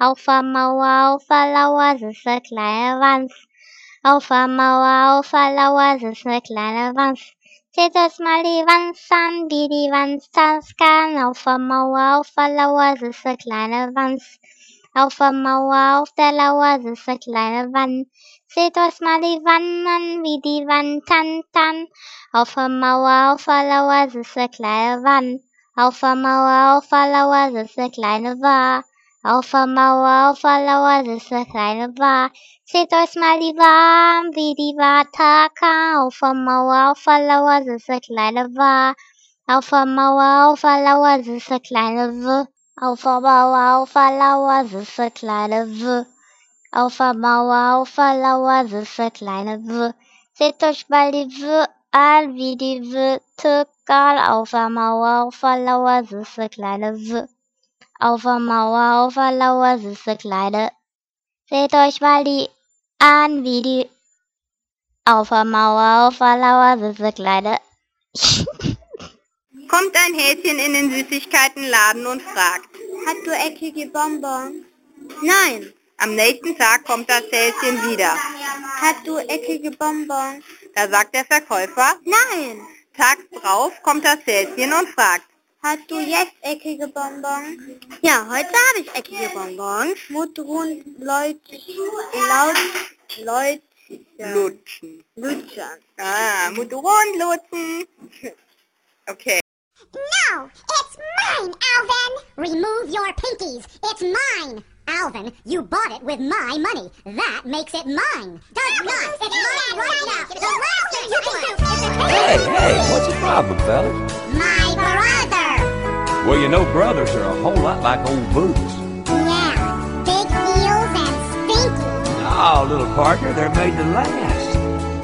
Auf der Mauer, auf der Lauer sitzt ne kleine Wanz. Auf der Mauer, auf der Lauer sitzt ne kleine Wanz. Seht euch mal die Wanz an, wie die Wanz das kann. Auf der Mauer, auf der Lauer sitzt ne kleine Wanz. Auf der Mauer, auf der Lauer sitzt ne kleine Wann. Seht euch mal die Wann an, wie die Wann tan. Auf der Mauer, auf der Lauer sitzt ne kleine Wann. Auf der Mauer, auf der Lauer sitzt ne kleine Wa. Auf der Mauer, auf der Lauer sitzt ne kleine Wa. Seht euch mal die Wa an, wie die Wa taka. Auf der Mauer, auf der Lauer sitzt ne kleine Wa. Auf der Mauer, auf der Lauer sitzt ne kleine W. Auf der Mauer, auf der Lauer sitzt ne kleine W. Auf der Mauer, auf der Lauer sitzt ne kleine W. Seht euch mal die W an, wie die W Türkal. Auf der Mauer, auf der Lauer sitzt ne kleine W. Auf der Mauer, auf der Lauer sitzt ne kleine. Seht euch mal die an, wie die. Auf der Mauer, auf der Lauer sitzt ne kleine. Kommt ein Häschen in den Süßigkeitenladen und fragt: Hast du eckige Bonbons? Nein. Am nächsten Tag kommt das Häschen wieder. Hast du eckige Bonbons? Da sagt der Verkäufer: Nein. Tags drauf kommt das Häschen und fragt: Hast du jetzt eckige Bonbons? Ja, heute habe ich eckige Bonbons. Mundrund, Lutschen. Lutschen. Mundrund lutschen. Okay. No, it's mine, Alvin! Remove your pinkies. It's mine. Alvin, you bought it with my money. That makes it mine. Does not. It's mine right now. The last thing you can do is to take Hey, what's the problem, fellas? my brother. Well, you know brothers are a whole lot like old boots. Yeah, big heels and stinky. No, little partner, they're made to last.